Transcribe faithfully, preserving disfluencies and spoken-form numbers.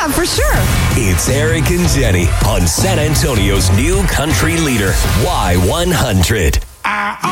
Yeah, for sure. It's Eric and Jenny on San Antonio's new country leader, Y one hundred.